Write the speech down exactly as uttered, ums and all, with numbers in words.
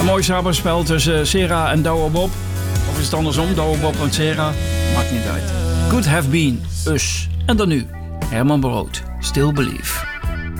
mooi samenspel tussen Sera en Douwe Bob. Of is het andersom, Douwe Bob en Sera? Maakt niet uit. Could have been, us. En dan nu, Herman Brood, Still Believe.